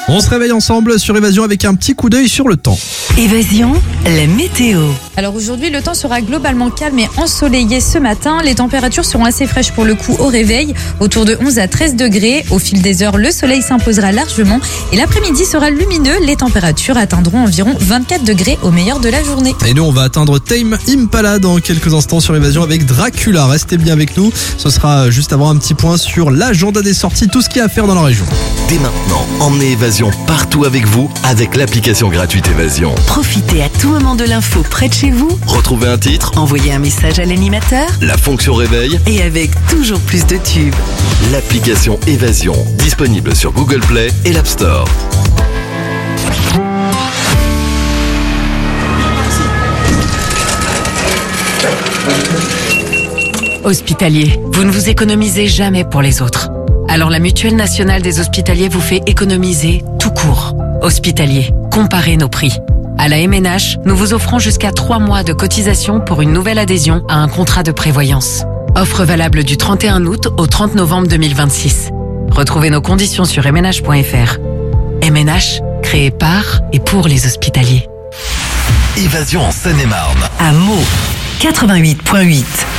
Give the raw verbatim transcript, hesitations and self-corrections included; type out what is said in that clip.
On se réveille ensemble sur Évasion avec un petit coup d'œil sur le temps. Évasion, la météo. Alors aujourd'hui, le temps sera globalement calme et ensoleillé ce matin. Les températures seront assez fraîches pour le coup au réveil, autour de onze à treize degrés. Au fil des heures, le soleil s'imposera largement et l'après-midi sera lumineux. Les températures atteindront environ vingt-quatre degrés au meilleur de la journée. Et nous, on va atteindre Tame Impala dans quelques instants sur Évasion avec Dracula. Restez bien avec nous. Ce sera juste avant un petit point sur l'agenda des sorties, tout ce qu'il y a à faire dans la région. Dès maintenant, emmenez Évasion partout avec vous avec l'application gratuite Évasion. Profitez à tout moment de l'info près de chez vous. Retrouvez un titre, Envoyez un message à l'animateur. la fonction réveil, Et avec toujours plus de tubes. l'application Évasion, disponible sur Google Play et l'App Store. Hospitalier, vous ne vous économisez jamais pour les autres. Alors la Mutuelle Nationale des Hospitaliers vous fait économiser tout court. Hospitalier, comparez nos prix. À la M N H, nous vous offrons jusqu'à trois mois de cotisation pour une nouvelle adhésion à un contrat de prévoyance. Offre valable du trente et un août au trente novembre deux mille vingt-six. Retrouvez nos conditions sur m n h point f r. M N H, créé par et pour les hospitaliers. Évasion en Seine-et-Marne. À Meaux, quatre-vingt-huit virgule huit.